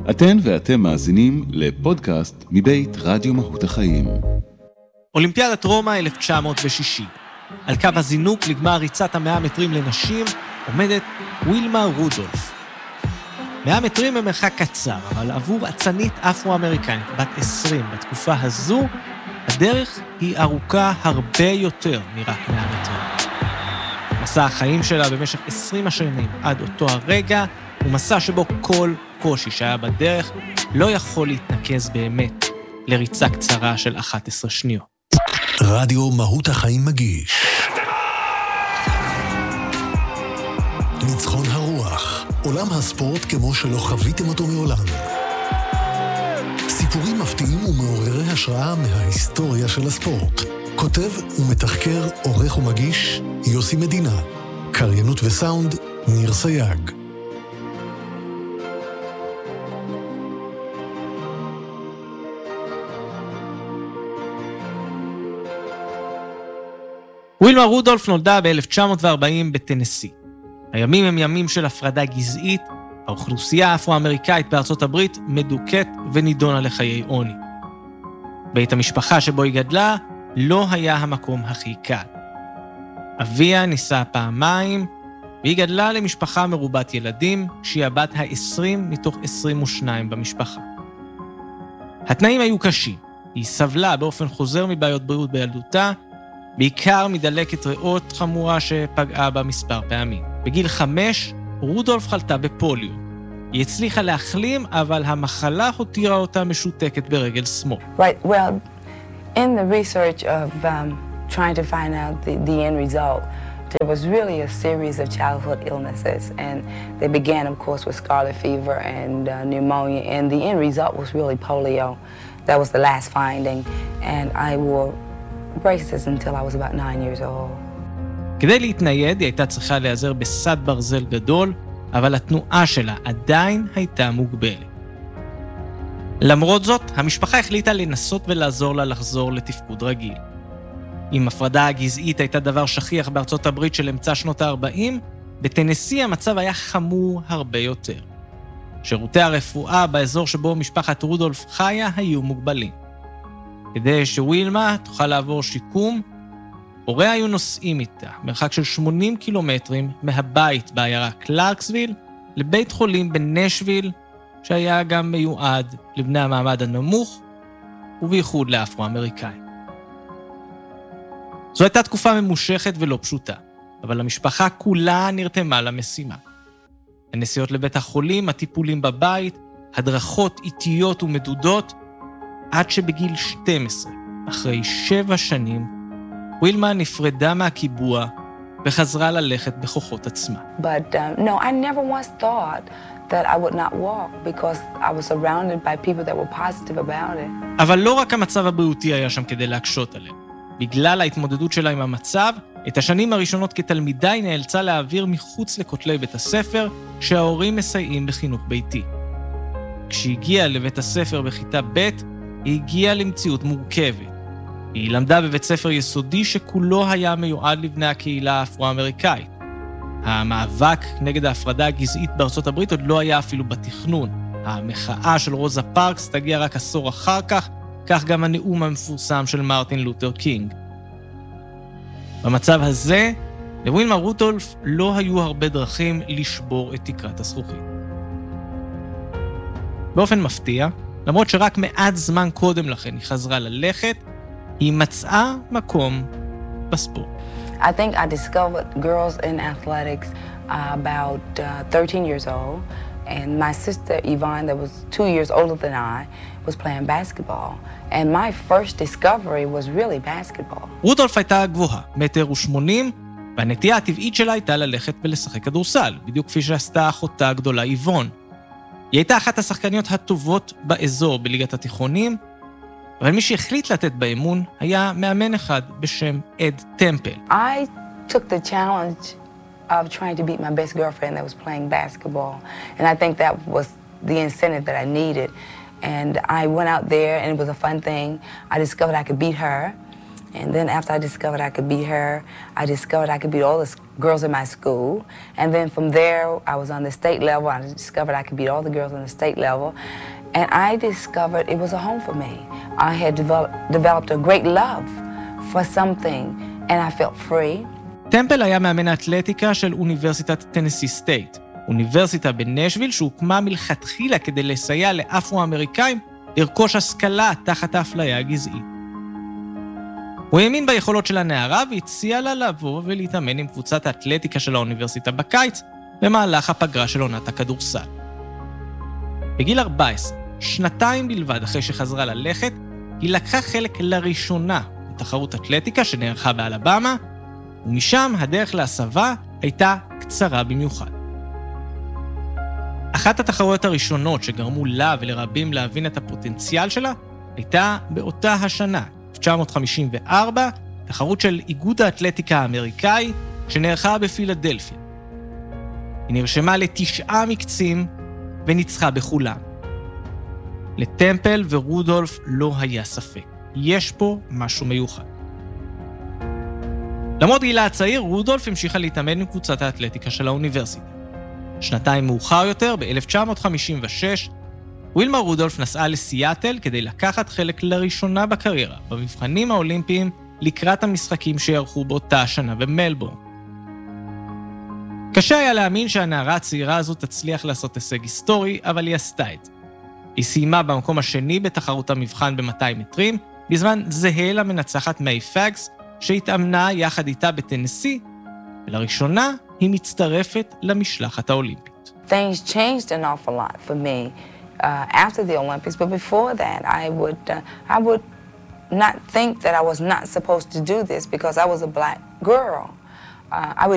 אתן ואתם מאזינים לפודקאסט מבית רדיו מהות החיים. אולימפיאדת רומא 1960. על קו הזינוק לגמר ריצת 100 מטרים לנשים עומדת וילמה רודולף. 100 מטרים במרחק קצר, אבל עבור אצנית אפרו-אמריקנית בת 20 בתקופה הזו, הדרך היא ארוכה הרבה יותר מרק 100 מטרים. מסע החיים שלה במשך 20 השנים עד אותו הרגע, הוא מסע שבו כל קושי שהיה בדרך לא יכול להתנקז באמת לריצה קצרה של 11 שניות. רדיו מהות החיים מגיש ניצחון הרוח, עולם הספורט כמו שלא חוויתם אותו מעולם. סיפורים מפתיעים ומעוררי השראה מההיסטוריה של הספורט. כותב ומתחקר, עורך ומגיש יוסי מדינה. קריינות וסאונד ניר סייג. וילמה רודולף נולדה ב-1940 בטנסי. הימים הם ימים של הפרדה גזעית, האוכלוסייה האפרו-אמריקאית בארצות הברית מדוכאת ונידונה לחיי עוני. בית המשפחה שבו היא גדלה לא היה המקום הכי קל. אביה ניסה פעמיים, והיא גדלה למשפחה מרובת ילדים, שהיא הבת ה-20 מתוך 22 במשפחה. התנאים היו קשים. היא סבלה באופן חוזר מבעיות בריאות בילדותה, בעיקר מדלקת ריאות חמורה שפגעה בה מספר פעמים. בגיל 5, רודולף חלתה בפוליו. היא הצליחה להחלים, אבל המחלה הותירה אותה משותקת ברגל שמאל. Right, well, in the research of trying to find out the end result, there was really a series of childhood illnesses, and they began, of course, with scarlet fever and pneumonia, and the end result was really polio. That was the last finding, and I wore braces until I was about 9 years old. כדי להתנייד, היא הייתה צריכה להיעזר בסד ברזל גדול, אבל התנועה שלה עדיין הייתה מוגבלת. למרות זאת, המשפחה החליטה לנסות ולעזור לה לחזור לתפקוד רגיל. אם הפרדה הגזעית הייתה דבר שכיח בארצות הברית של אמצע שנות ה-40, בטנסי המצב היה חמור הרבה יותר. שירותי הרפואה באזור שבו משפחת רודולף חיה היו מוגבלים. כדי שווילמה תוכל לעבור שיקום, הוריה היו נוסעים איתה, מרחק של 80 קילומטרים מהבית בעיירה קלרקסוויל, לבית חולים בנשוויל, שהיה גם מיועד לבני המעמד הנמוך, ובייחוד לאפרו-אמריקאים. זו הייתה תקופה ממושכת ולא פשוטה, אבל המשפחה כולה נרתמה למשימה. הנסיעות לבית החולים, הטיפולים בבית, הדרכות איטיות ומדודות, עד שבגיל 12, אחרי 7 שנים, וילמה נפרדה מהקיבוע וחזרה ללכת בכוחות עצמה. But no, I never once thought that I would not walk because I was surrounded by people that were positive about it. אבל לא רק המצב הבריאותי היה שם כדי להקשות עליה. בגלל ההתמודדות שלה עם המצב, את השנים הראשונות כתלמידה היא נאלצה להעביר מחוץ לכותלי בית הספר, שההורים מסייעים בחינוך ביתי. כשהגיעה לבית הספר בכיתה ב', היא הגיעה למציאות מורכבת. היא למדה בבית ספר יסודי שכולו היה מיועד לבני הקהילה האפרו-אמריקאית. המאבק נגד ההפרדה הגזעית בארצות הברית עוד לא היה אפילו בתכנון. המחאה של רוזה פארקס תגיע רק עשור אחר כך, כך גם הנאום המפורסם של מרטין לותר קינג. במצב הזה, לווילמה רודולף לא היו הרבה דרכים לשבור את תקרת הזכוכית. באופן מפתיע, למרות שרק מעט זמן קודם לכן היא חזרה ללכת, היא מצאה מקום בספורט. I think I discovered girls in athletics about 13 years old, and my sister Yvonne, that was 2 years older than I, was playing basketball. And my first discovery was really basketball. רודולף הייתה גבוהה, 1.80 מטר, והנטייה הטבעית שלה הייתה ללכת ולשחק כדורסל, בדיוק כפי שעשתה אחותה הגדולה איבון. היא הייתה אחת השחקניות הטובות באזור בליגת התיכונים, אבל מי שהחליט לתת באמון היה מאמן אחד בשם אד טמפל. I took the challenge of trying to beat my best girlfriend that was playing basketball, and I think that was the incentive that I needed. And I went out there, and it was a fun thing. I discovered I could beat her, And then after I discovered I could beat her, I discovered I could beat all the girls in my school. And then from there, I was on the state level. I discovered I could beat all the girls on the state level. And I discovered it was a home for me. I had developed a great love for something, and I felt free. טמפל היה מאמן האתלטיקה של אוניברסיטת טנסי סטייט, אוניברסיטה בנשוויל שהוקמה מלכתחילה כדי לסייע לאפרו-אמריקאים לרכוש השכלה תחת האפליה הגזעית. הוא האמין ביכולות של הנערה והציע לה לבוא ולהתאמן עם קבוצת האתלטיקה של האוניברסיטה בקיץ במהלך הפגרה של עונת הכדורסל. בגיל 14, שנתיים בלבד אחרי שחזרה ללכת, היא לקחה חלק לראשונה בתחרות אתלטיקה שנערכה באלבמה, ומשם הדרך להסבה הייתה קצרה במיוחד. אחת התחרויות הראשונות שגרמו לה ולרבים להבין את הפוטנציאל שלה הייתה באותה השנה, 1954, תחרות של איגוד האתלטיקה האמריקאי שנערכה בפילדלפיה. היא נרשמה ל9 מקצים וניצחה בכולם. לטמפל ורודולף לא היה ספק. יש פה משהו מיוחד. למרות גילה הצעיר, רודולף המשיכה להתאמן עם קבוצת האתלטיקה של האוניברסיטה. שנתיים מאוחר יותר, ב-1956, ווילמה רודולף נסעה לסיאטל כדי לקחת חלק לראשונה בקריירה, במבחנים האולימפיים לקראת המשחקים שיערכו באותה השנה במלבורן. קשה היה להאמין שהנערה הצעירה הזאת תצליח לעשות הישג היסטורי, אבל היא עשתה את זה. היא סיימה במקום השני בתחרות המבחן ב-200 מטרים, בזמן זהה למנצחת מיי פאגס, שהתאמנה יחד איתה בטנסי, ולראשונה היא מצטרפת למשלחת האולימפית. Things changed an awful lot for me after the Olympics, but before that I would not think that I was not supposed to do this because I was a black girl. I would